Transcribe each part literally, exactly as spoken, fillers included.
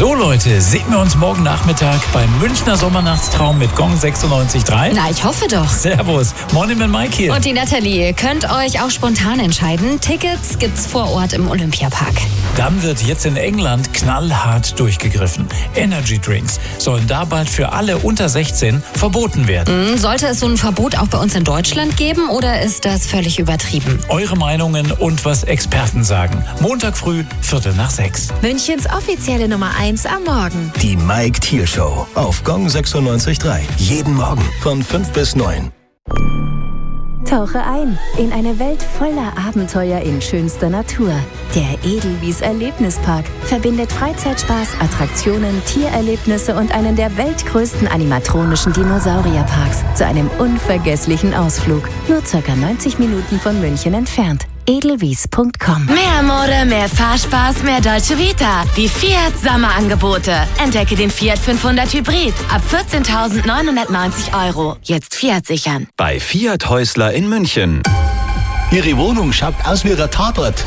So Leute, sehen wir uns morgen Nachmittag beim Münchner Sommernachtstraum mit Gong sechsundneunzig Komma drei. Na, ich hoffe doch. Servus, Morning mit Mike hier. Und die Nathalie. Ihr könnt euch auch spontan entscheiden. Tickets gibt's vor Ort im Olympiapark. Dann wird jetzt in England knallhart durchgegriffen. Energy Drinks sollen da bald für alle unter sechzehn verboten werden. Sollte es so ein Verbot auch bei uns in Deutschland geben oder ist das völlig übertrieben? Eure Meinungen und was Experten sagen. Montag früh, Viertel nach sechs. Münchens offizielle Nummer eins am Morgen. Die Mike Thiel Show auf Gong sechsundneunzig Komma drei. Jeden Morgen von fünf bis neun. Tauche ein in eine Welt voller Abenteuer in schönster Natur. Der Edelwies Erlebnispark verbindet Freizeitspaß, Attraktionen, Tiererlebnisse und einen der weltgrößten animatronischen Dinosaurierparks zu einem unvergesslichen Ausflug. Nur ca. neunzig Minuten von München entfernt. edelwies punkt com. Mehr Mode, mehr Fahrspaß, mehr Dolce Vita. Die Fiat Sommerangebote. Entdecke den Fiat fünfhundert Hybrid ab vierzehntausendneunhundertneunzig Euro. Jetzt Fiat sichern. Bei Fiat Häusler in München. Ihre Wohnung schaut aus wie ein Tatort.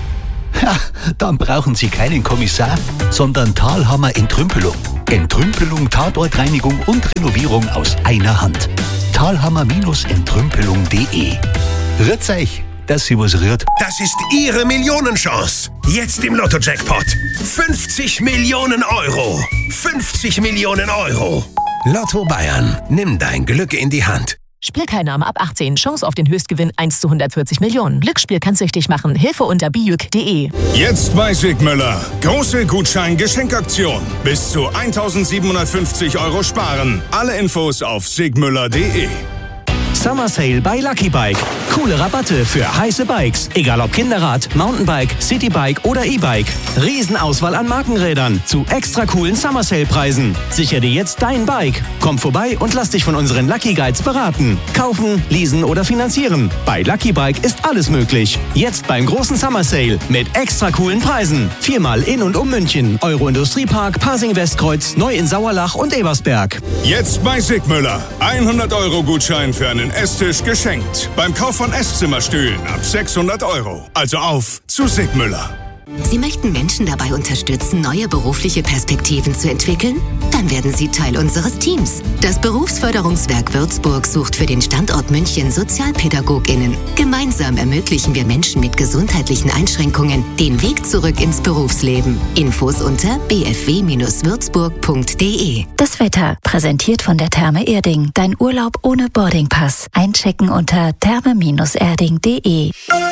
Ja, dann brauchen Sie keinen Kommissar, sondern Thalhammer Entrümpelung. Entrümpelung, Tatortreinigung und Renovierung aus einer Hand. Thalhammer Entrümpelung punkt de. Rührt's euch, dass sie was rührt. Das ist Ihre Millionenchance. Jetzt im Lotto-Jackpot. fünfzig Millionen Euro. fünfzig Millionen Euro. Lotto Bayern. Nimm dein Glück in die Hand. Spielteilnahme ab achtzehn. Chance auf den Höchstgewinn eins zu hundertvierzig Millionen. Glücksspiel kann süchtig machen. Hilfe unter bijuk punkt de. Jetzt bei Sigmüller. Große Gutschein-Geschenkaktion. Bis zu eintausendsiebenhundertfünfzig Euro sparen. Alle Infos auf sigmüller punkt de. Summer Sale bei Lucky Bike. Coole Rabatte für heiße Bikes. Egal ob Kinderrad, Mountainbike, Citybike oder E-Bike. Riesenauswahl an Markenrädern zu extra coolen Summer Sale Preisen. Sichere dir jetzt dein Bike. Komm vorbei und lass dich von unseren Lucky Guides beraten. Kaufen, leasen oder finanzieren. Bei Lucky Bike ist alles möglich. Jetzt beim großen Summer Sale mit extra coolen Preisen. Viermal in und um München. Euro Industriepark, Pasing Westkreuz, neu in Sauerlach und Ebersberg. Jetzt bei Sigmüller. hundert Euro Gutschein für einen Esstisch geschenkt. Beim Kauf von Esszimmerstühlen ab sechshundert Euro. Also auf zu Sigmüller. Sie möchten Menschen dabei unterstützen, neue berufliche Perspektiven zu entwickeln? Dann werden Sie Teil unseres Teams. Das Berufsförderungswerk Würzburg sucht für den Standort München SozialpädagogInnen. Gemeinsam ermöglichen wir Menschen mit gesundheitlichen Einschränkungen den Weg zurück ins Berufsleben. Infos unter b f w würzburg punkt de. Das Wetter, präsentiert von der Therme Erding. Dein Urlaub ohne Boardingpass. Einchecken unter therme erding punkt de.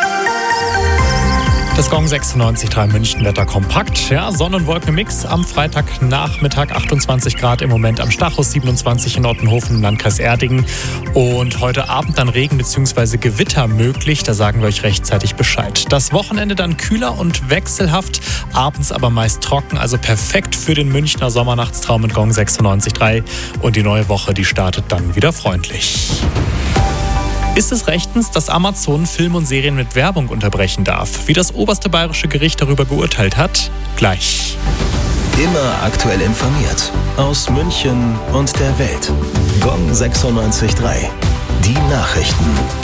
Das Gong sechsundneunzig Komma drei München Wetter kompakt. Ja, Sonnenwolkenmix am Freitagnachmittag achtundzwanzig Grad im Moment am Stachus, siebenundzwanzig in Ottenhofen im Landkreis Erding. Und heute Abend dann Regen bzw. Gewitter möglich. Da sagen wir euch rechtzeitig Bescheid. Das Wochenende dann kühler und wechselhaft, abends aber meist trocken. Also perfekt für den Münchner Sommernachtstraum mit Gong sechsundneunzig Komma drei. Und die neue Woche, die startet dann wieder freundlich. Ist es rechtens, dass Amazon Film und Serien mit Werbung unterbrechen darf? Wie das oberste bayerische Gericht darüber geurteilt hat? Gleich. Immer aktuell informiert. Aus München und der Welt. Gong sechsundneunzig Komma drei. Die Nachrichten.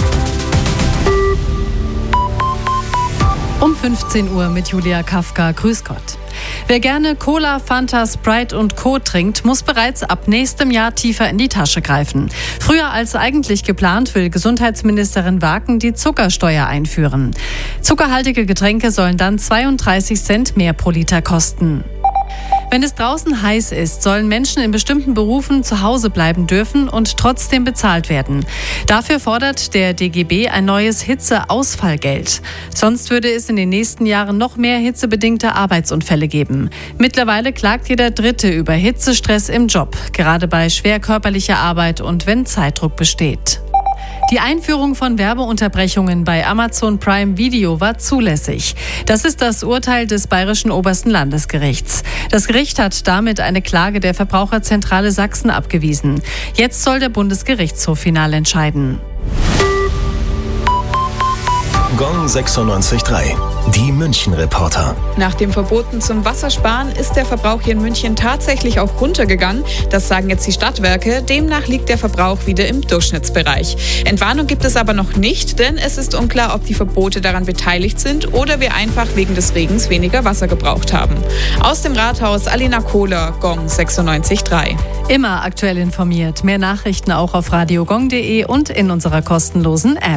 Um fünfzehn Uhr mit Julia Kafka. Grüß Gott. Wer gerne Cola, Fanta, Sprite und Co. trinkt, muss bereits ab nächstem Jahr tiefer in die Tasche greifen. Früher als eigentlich geplant will Gesundheitsministerin Waken die Zuckersteuer einführen. Zuckerhaltige Getränke sollen dann zweiunddreißig Cent mehr pro Liter kosten. Wenn es draußen heiß ist, sollen Menschen in bestimmten Berufen zu Hause bleiben dürfen und trotzdem bezahlt werden. Dafür fordert der D G B ein neues Hitzeausfallgeld. Sonst würde es in den nächsten Jahren noch mehr hitzebedingte Arbeitsunfälle geben. Mittlerweile klagt jeder Dritte über Hitzestress im Job, gerade bei schwer körperlicher Arbeit und wenn Zeitdruck besteht. Die Einführung von Werbeunterbrechungen bei Amazon Prime Video war zulässig. Das ist das Urteil des Bayerischen Obersten Landesgerichts. Das Gericht hat damit eine Klage der Verbraucherzentrale Sachsen abgewiesen. Jetzt soll der Bundesgerichtshof final entscheiden. Gong sechsundneunzig Komma drei. Die München-Reporter. Nach dem Verboten zum Wassersparen ist der Verbrauch hier in München tatsächlich auch runtergegangen. Das sagen jetzt die Stadtwerke. Demnach liegt der Verbrauch wieder im Durchschnittsbereich. Entwarnung gibt es aber noch nicht, denn es ist unklar, ob die Verbote daran beteiligt sind oder wir einfach wegen des Regens weniger Wasser gebraucht haben. Aus dem Rathaus Alina Kohler, Gong sechsundneunzig Komma drei. Immer aktuell informiert. Mehr Nachrichten auch auf radiogong punkt de und in unserer kostenlosen App.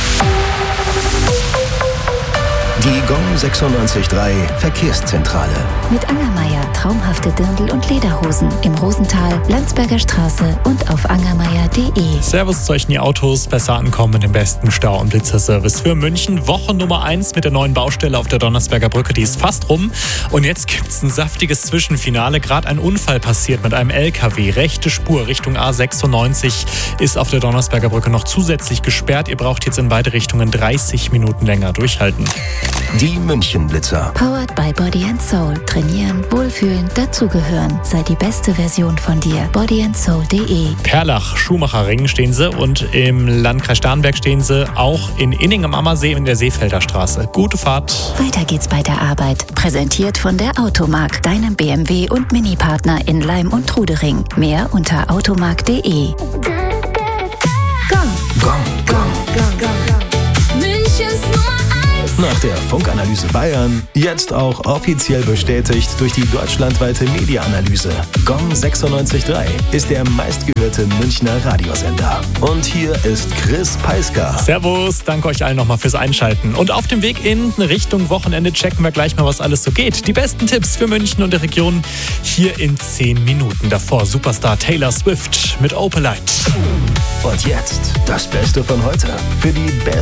Die Gong sechsundneunzig Komma drei Verkehrszentrale. Mit Angermeier traumhafte Dirndl und Lederhosen im Rosental, Landsberger Straße und auf angermeier punkt de. Servus zu euch in die Autos, besser ankommen mit dem besten Stau- und Blitzerservice für München. Woche Nummer eins mit der neuen Baustelle auf der Donnersberger Brücke, die ist fast rum. Und jetzt gibt's ein saftiges Zwischenfinale. Gerade ein Unfall passiert mit einem L K W. Rechte Spur Richtung A sechsundneunzig ist auf der Donnersberger Brücke noch zusätzlich gesperrt. Ihr braucht jetzt in beide Richtungen dreißig Minuten länger durchhalten. Die München-Blitzer. Powered by Body and Soul. Trainieren, wohlfühlen, dazugehören. Sei die beste Version von dir. body and soul punkt de. Perlach, Schumacherring stehen sie und im Landkreis Starnberg stehen sie auch in Inning am Ammersee in der Seefelder Straße. Gute Fahrt. Weiter geht's bei der Arbeit. Präsentiert von der Automark, deinem B M W und Mini-Partner in Leim und Trudering. Mehr unter automark punkt de. Gong. Gong. Gong. Münchens Nummer eins. Nach der Funkanalyse Bayern jetzt auch offiziell bestätigt durch die deutschlandweite Media-Analyse. Gong sechsundneunzig Komma drei ist der meistgehörte Münchner Radiosender. Und hier ist Chris Peiska. Servus, danke euch allen nochmal fürs Einschalten. Und auf dem Weg in Richtung Wochenende checken wir gleich mal, was alles so geht. Die besten Tipps für München und die Region hier in zehn Minuten. Davor Superstar Taylor Swift mit Opalite. Und jetzt das Beste von heute. Für die besten